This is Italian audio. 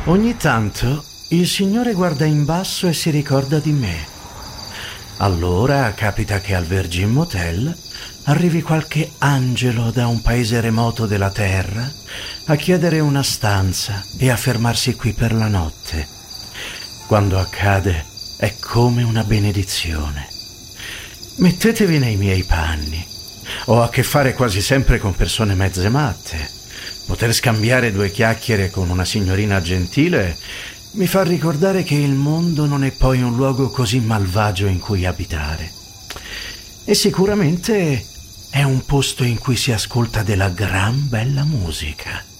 Ogni tanto il Signore guarda in basso e si ricorda di me. Allora capita che al Virgin Motel arrivi qualche angelo da un paese remoto della terra a chiedere una stanza e a fermarsi qui per la notte. Quando accade è come una benedizione. Mettetevi nei miei panni. Ho a che fare quasi sempre con persone mezze matte. Poter scambiare 2 chiacchiere con una signorina gentile mi fa ricordare che il mondo non è poi un luogo così malvagio in cui abitare. E sicuramente è un posto in cui si ascolta della gran bella musica.